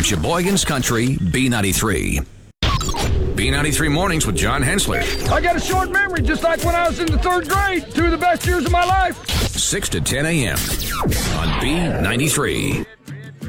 on Sheboygan's Country B93. B93 Mornings with John Hensler. I got a short memory, just like when I was in the third grade. 2 of the best years of my life. 6 to 10 a.m. on B93.